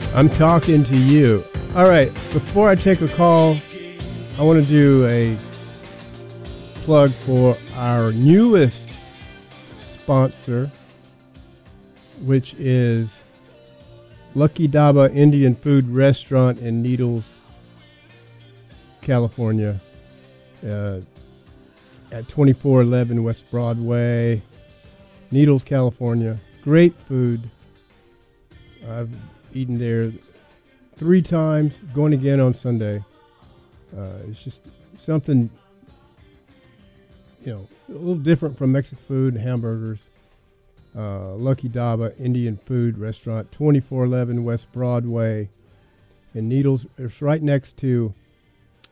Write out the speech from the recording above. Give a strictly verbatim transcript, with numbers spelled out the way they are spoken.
I'm talking to you. All right, before I take a call, I want to do a plug for our newest sponsor, which is Lucky Dhaba Indian Food Restaurant in Needles, California, uh, at twenty-four eleven West Broadway, Needles, California. Great food. I've eaten there three times, going again on Sunday. Uh, it's just something, you know, a little different from Mexican food and hamburgers. Uh, Lucky Dhaba Indian Food Restaurant, twenty-four eleven West Broadway in Needles. It's right next to